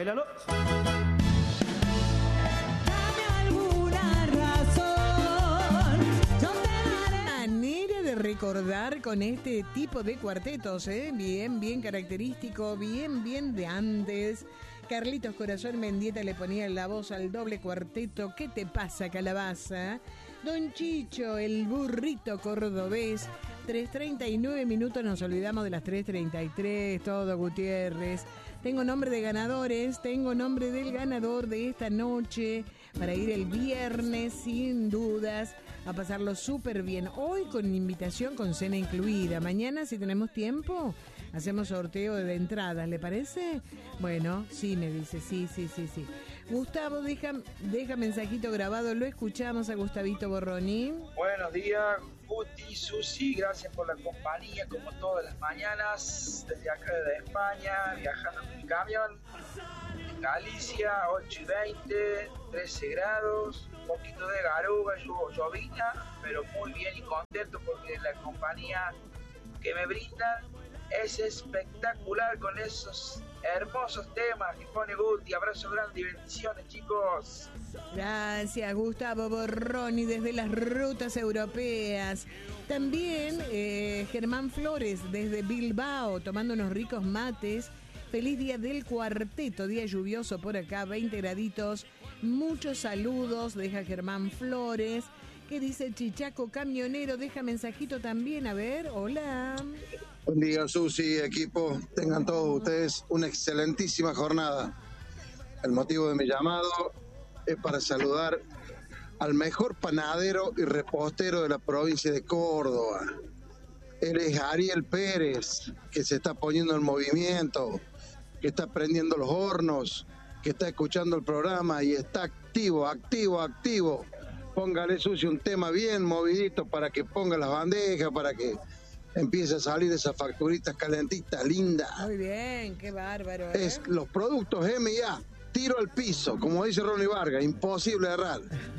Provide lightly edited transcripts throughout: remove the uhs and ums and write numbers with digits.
bailalo. Recordar con este tipo de cuartetos, bien característico, bien de antes. Carlitos Corazón Mendieta le ponía la voz al doble cuarteto. ¿Qué te pasa, calabaza? Don Chicho, el burrito cordobés. 3:39 minutos, nos olvidamos de las 3:33, todo Gutiérrez. Tengo nombre de ganadores, tengo nombre del ganador de esta noche para ir el viernes, sin dudas, a pasarlo súper bien. Hoy con invitación con cena incluida. Mañana, si tenemos tiempo, hacemos sorteo de entradas, ¿le parece? Bueno, sí, me dice, sí. Gustavo, deja mensajito grabado, lo escuchamos a Gustavito Borroni. Buenos días, Guti, Susi, gracias por la compañía, como todas las mañanas, desde acá de España, viajando en mi camión, en Galicia, 8:20, 13 grados, un poquito de garuga, llovina, pero muy bien y contento porque la compañía que me brindan es espectacular con esos hermosos temas que pone Guti. Abrazo grande y bendiciones, chicos. Gracias, Gustavo Borroni, desde las rutas europeas. También Germán Flores, desde Bilbao, tomando unos ricos mates. Feliz día del cuarteto, día lluvioso por acá, 20 graditos. Muchos saludos, deja Germán Flores. ¿Qué dice el Chichaco Camionero? Deja mensajito también, a ver, hola. Buen día, Susi, equipo. Tengan todos ustedes una excelentísima jornada. El motivo de mi llamado es para saludar al mejor panadero y repostero de la provincia de Córdoba. Él es Ariel Pérez, que se está poniendo en movimiento, que está prendiendo los hornos, que está escuchando el programa y está activo. Póngale, Susi, un tema bien movidito para que ponga las bandejas, para que empiece a salir esas facturitas calentitas, lindas. Muy bien, qué bárbaro. Es los productos M&A, tiro al piso, como dice Ronnie Vargas, imposible errar.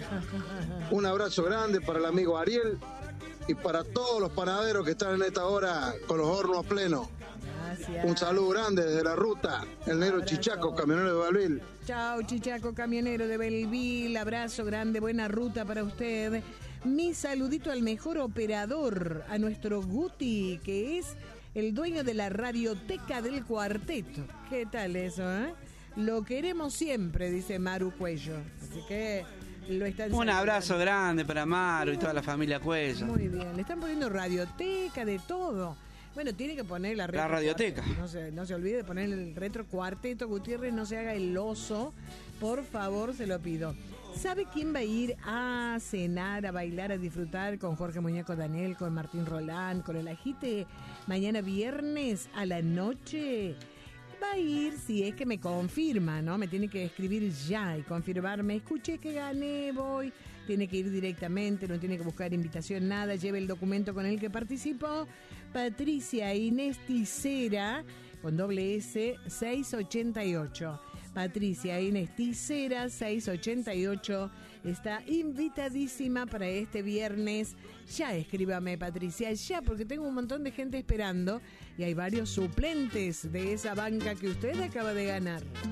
Un abrazo grande para el amigo Ariel y para todos los panaderos que están en esta hora con los hornos a pleno. Gracias. Un saludo grande desde la ruta, el negro Chichaco, camionero de Belville. Chao, Chichaco, camionero de Belville. Abrazo grande, buena ruta para usted. Mi saludito al mejor operador, a nuestro Guti, que es el dueño de la radioteca del cuarteto. ¿Qué tal eso, Lo queremos siempre, dice Maru Cuello. Así que lo están Un saludando. abrazo grande para Maru y toda la familia Cuello. Muy bien, le están poniendo radioteca, de todo. Bueno, tiene que poner la radioteca. No se olvide de poner el retro cuarteto. Gutiérrez, no se haga el oso. Por favor, se lo pido. ¿Sabe quién va a ir a cenar, a bailar, a disfrutar con Jorge Muñeco Daniel, con Martín Roland, con el Agite? Mañana viernes a la noche va a ir, si es que me confirma, ¿no? Me tiene que escribir ya y confirmarme. Escuché que gané, voy. Tiene que ir directamente, no tiene que buscar invitación, nada. Lleve el documento con el que participó. Patricia Inés Ticera, con doble S, 688. Patricia Inés Ticera, 688, está invitadísima para este viernes. Ya escríbame, Patricia, ya, porque tengo un montón de gente esperando y hay varios suplentes de esa banca que usted acaba de ganar.